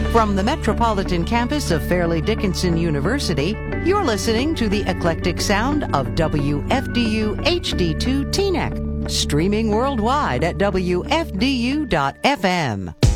From the metropolitan campus of Fairleigh Dickinson University, you're listening to the eclectic sound of WFDU HD2 Teaneck, streaming worldwide at WFDU.FM.